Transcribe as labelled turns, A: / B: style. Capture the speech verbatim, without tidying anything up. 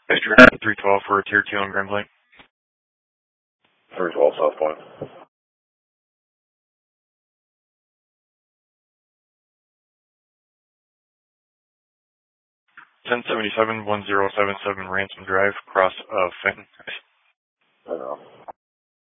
A: three twelve for a tier two on Grand Blanc.
B: three twelve South Point.
A: ten seventy-seven, one zero seven seven Ransom Drive, cross of Fenton.
B: I know.